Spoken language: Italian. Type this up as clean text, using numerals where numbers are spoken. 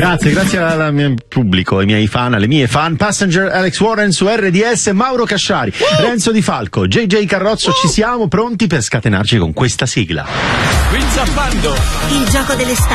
Grazie al mio pubblico, ai miei fan, alle mie fan. Passenger, Alex Warren su RDS, Mauro Casciari, Renzo Di Falco, JJ Carrozzo. Ci siamo pronti per scatenarci con questa sigla. Il gioco delle